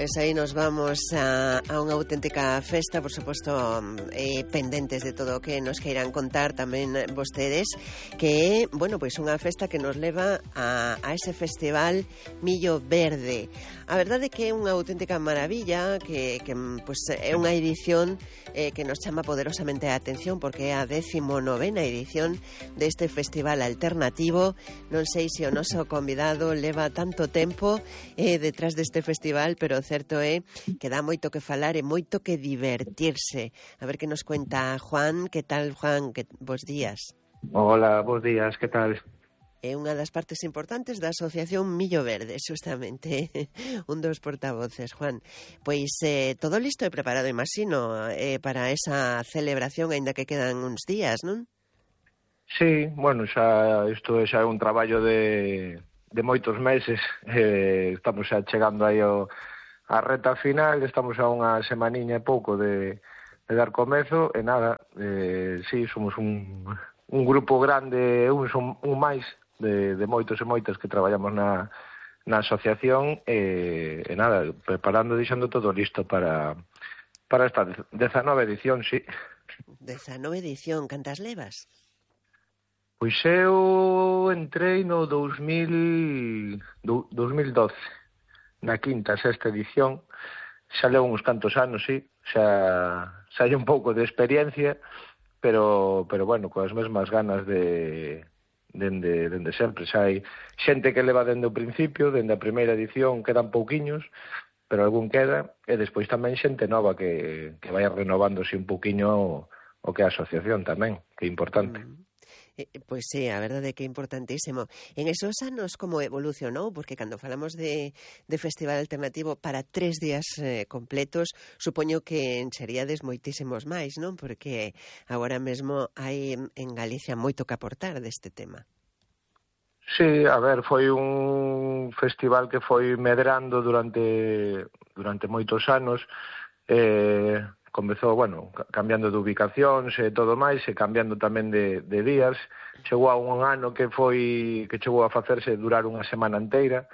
Pois aí nos vamos a unha auténtica festa, por suposto, pendentes de todo o que nos queiran contar tamén vostedes, que é, bueno, pois unha festa que nos leva a ese festival Millo Verde. A verdade é que é unha auténtica maravilla, que pois, é unha edición que nos chama poderosamente a atención, porque é a 19ª edición deste festival alternativo. Non sei se o noso convidado leva tanto tempo detrás deste festival, pero o certo é que dá moito que falar e moito que divertirse. A ver que nos cuenta Juan. Que tal, Juan? Bos días. Hola, bos días, que tal? É unha das partes importantes da Asociación Millo Verde, justamente, un dos portavoces, Juan. Pois todo listo e preparado, imagino, para esa celebración, aínda que quedan uns días, non? Sí, bueno, isto xa é un traballo de moitos meses. Estamos xa chegando aí a reta final, estamos a unha semaniña e pouco de dar comezo, e nada, sí, somos un grupo grande, un máis de moitos e moitas que traballamos na asociación, e nada, preparando, deixando todo listo para esta 19ª edición, sí. 19ª edición, cantas levas? Pois eu entrei no 2012, na sexta edición. Xa levo uns cantos anos, sí, xa hai un pouco de experiencia, pero bueno, coas mesmas ganas dende sempre. Xa hai xente que leva dende o principio, dende a primeira edición, quedan pouquiños, pero algún queda, e despois tamén xente nova que vai renovándose un pouquiño o que é a asociación tamén, que é importante. Pois sí, a verdade é que é importantísimo. En esos anos, como evolucionou? Porque cando falamos de festival alternativo para 3 días completos, supoño que seríades moitísimos máis, non? Porque agora mesmo hai en Galicia moito que aportar deste tema. Sí, a ver, foi un festival que foi medrando durante moitos anos. Comezou, bueno, cambiando de ubicacións e todo máis, e cambiando tamén de días. Chegou a un ano que chegou a facerse durar unha semana inteira,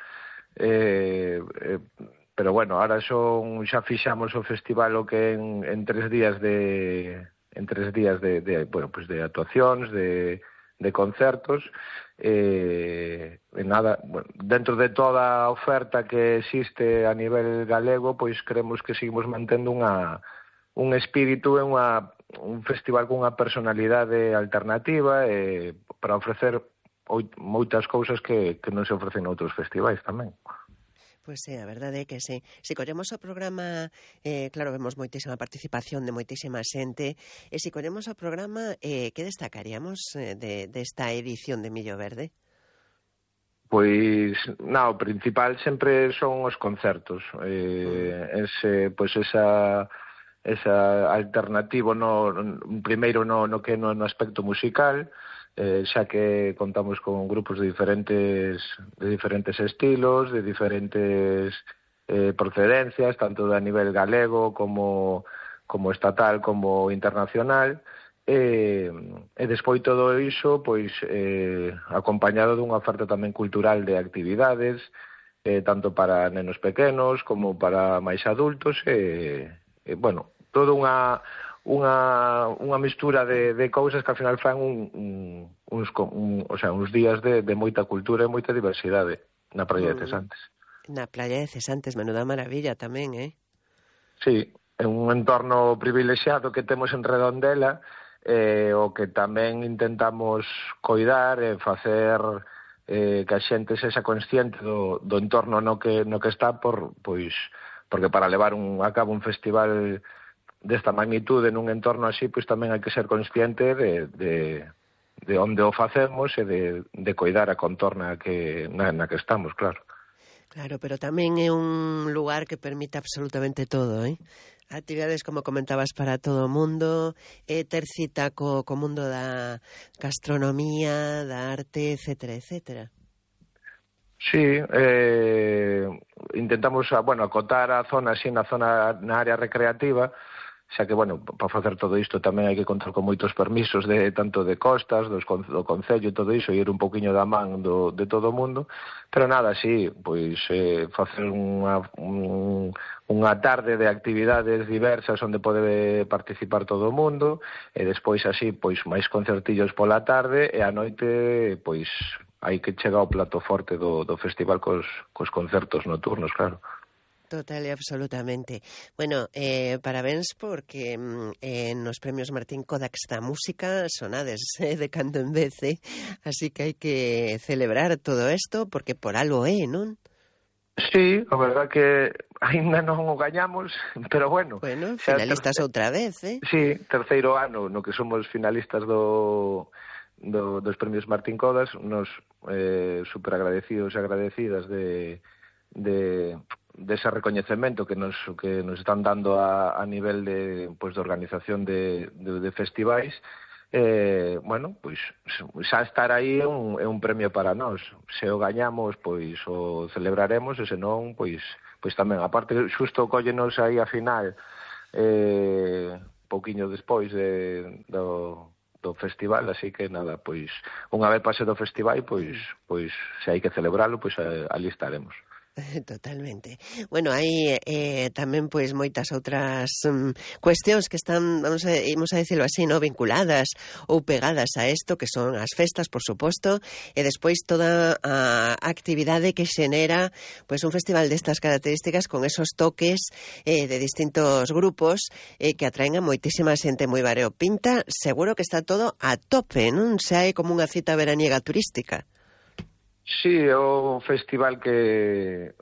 pero bueno, ahora xa fixamos o festival o que en 3 días de bueno, pues de actuacións, de concertos, e nada, bueno, dentro de toda a oferta que existe a nivel galego, pois creemos que seguimos mantendo un espírito e un festival con unha personalidade alternativa, para ofrecer moitas cousas que non se ofrecen noutros festivais tamén. Pois sí, a verdade é que sí. Se collemos o programa, claro, vemos moitísima participación de moitísima xente, e se collemos o programa, que destacaríamos desta edición de Millo Verde? Pois, o principal sempre son os concertos. Esa alternativo primeiro no aspecto musical, xa que contamos con grupos de diferentes estilos, de diferentes procedencias, tanto a nivel galego como estatal, como internacional, e despois todo iso pois acompañado dunha oferta tamén cultural de actividades, tanto para nenos pequenos como para máis adultos, bueno, todo unha mistura de cousas que ao final fan uns días de moita cultura e moita diversidade na Praia de Cesantes. Na Praia de Cesantes, menuda maravilla tamén, Sí, é un entorno privilexiado que temos en Redondela, o que tamén intentamos coidar e facer que a xente sexa consciente do entorno no que está, porque para levar a cabo un festival desta magnitude nun entorno así, pois tamén hai que ser consciente de onde o facemos e de coidar a contorna na que estamos, claro. Claro, pero tamén é un lugar que permite absolutamente todo, actividades, como comentabas, para todo o mundo, ter cita co mundo da gastronomía, da arte, etcétera, etcétera. Sí, intentamos, acotar a zona así na área recreativa, xa que, bueno, para facer todo isto tamén hai que contar con moitos permisos tanto de costas, do Concello e todo iso, e ir un poquinho da man de todo o mundo, pero nada, sí, pois facer unha tarde de actividades diversas onde pode participar todo o mundo, e despois así, pois máis concertillos pola tarde, e a noite, pois hai que chegar ao plato forte do festival cos concertos nocturnos, claro. Total e absolutamente. Bueno, parabéns porque nos premios Martín Kodaks da música sonades de cando en vez, así que hai que celebrar todo isto porque por algo non? Sí, a verdad que ainda non o gañamos, pero bueno. Bueno, finalistas outra vez, Sí, terceiro ano no que somos finalistas dos premios Martín Kodaks, nos super agradecidos e agradecidas de ese recoñecemento que nos están dando a nivel de organización de festivais. Bueno, pois xa estar aí é un premio para nós. Se o gañamos, pois o celebraremos, e se non, pois tamén. Aparte, xusto cóllenos aí a final, pouquiño despois do festival, así que nada, pois unha vez pase do festival, pois se hai que celebralo, pois ali estaremos. Totalmente. Bueno, hai tamén pois moitas outras cuestións que están, imos a dicilo así, no, vinculadas ou pegadas a isto, que son as festas, por suposto, e despois toda a actividade que xenera pois un festival destas características con esos toques de distintos grupos que atraen a moitísima xente moi variopinta. Seguro que está todo a tope, non? Xa é como unha cita veraniega turística. Sí, é o festival que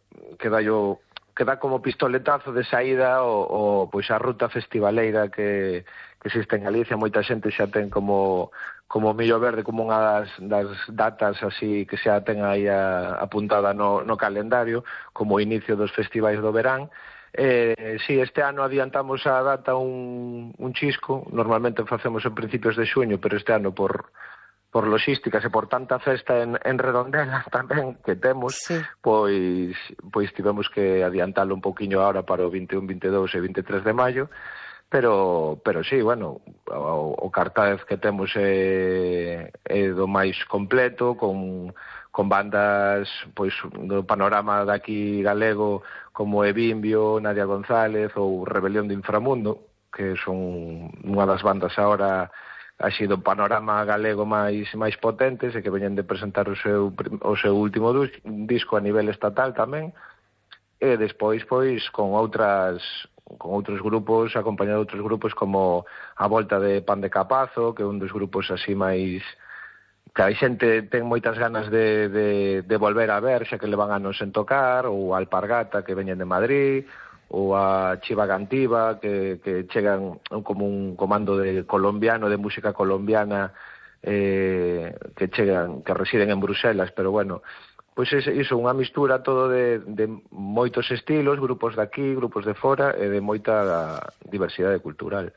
dá como pistoletazo de saída pois a ruta festivaleira que existe en Galicia. Moita xente xa ten como Millo Verde como unha das datas así que xa ten aí apuntada no calendario como o inicio dos festivais do verán. Sí, este ano adiantamos a data un chisco. Normalmente facemos en principios de xuño, pero este ano por logísticas e por tanta festa en Redondela tamén que temos, sí, pois tivemos que adiantalo un poquinho ahora para o 21, 22 e 23 de maio, pero sí, bueno, o cartaz que temos é do máis completo, con bandas pois do panorama daqui galego como Evimbio, Nadia González ou Rebelión de Inframundo, que son unha das bandas ahora ha sido o panorama galego máis potentes e que veñen de presentar o seu último disco a nivel estatal tamén, e despois pois con outros grupos, acompañado de outros grupos como a Volta de Pan de Capazo, que é un dos grupos así máis que a xente ten moitas ganas de volver a ver, xa que levan anos en tocar, ou a Alpargata, que veñen de Madrid, ou a Chiva Gantiva, que chegan como un comando colombiano, de música colombiana, que residen en Bruselas, pero bueno, pois iso, unha mistura todo de moitos estilos, grupos de aquí, grupos de fora, e de moita diversidade cultural.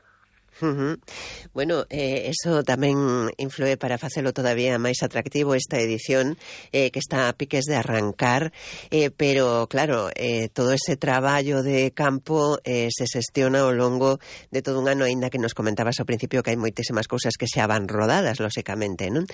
Bueno, eso tamén influe para facelo todavía máis atractivo esta edición que está a piques de arrancar, pero claro, todo ese traballo de campo se xestiona ao longo de todo un ano, aínda que nos comentabas ao principio que hai moitísimas cousas que xa van rodadas, lóxicamente, non?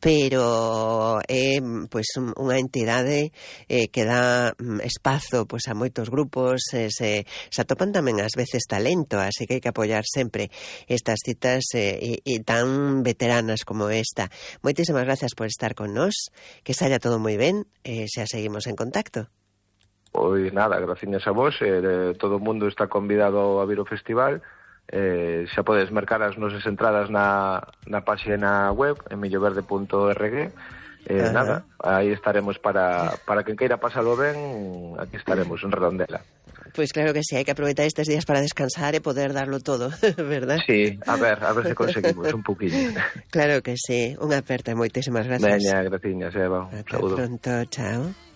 Pero pois unha entidade que dá espazo pois a moitos grupos, se atopan tamén ás veces talento, así que hai que apoiar sempre estas citas tan veteranas como esta. Moitísimas gracias por estar con nós, que saia todo moi ben, xa seguimos en contacto. Pois nada, gracias a vos, todo o mundo está convidado a vir ao festival, xa podes mercar as nosas entradas na página web, en milloverde.org, nada, aí estaremos para quen queira pasalo ben, aquí estaremos en Redondela. Pois claro que sí, hai que aproveitar estes días para descansar e poder darlo todo, verdad? Sí, a ver se conseguimos un poquinho. Claro que sí, unha aperta, moitísimas gracias. Veña, graciñas, Eva. Ata pronto, chao.